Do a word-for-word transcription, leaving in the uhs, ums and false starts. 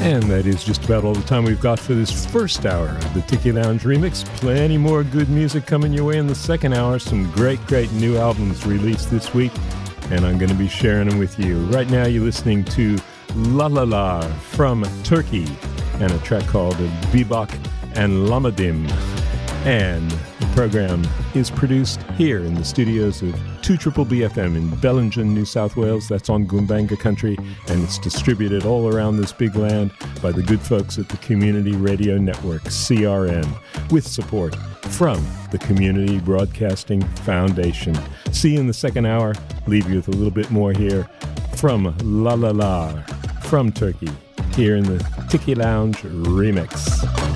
And that is just about all the time we've got for this first hour of the Tiki Lounge Remix. Plenty more good music coming your way in the second hour. Some great, great new albums released this week, and I'm going to be sharing them with you. Right now you're listening to La La La from Turkey and a track called Bebak and Lamadim. And the program is produced here in the studios of two Triple B F M in Bellingen, New South Wales. That's on Goombanga country, and it's distributed all around this big land by the good folks at the Community Radio Network, C R N, with support from the Community Broadcasting Foundation. See you in the second hour. Leave you with a little bit more here from La La La from Turkey, here in the Tiki Lounge Remix.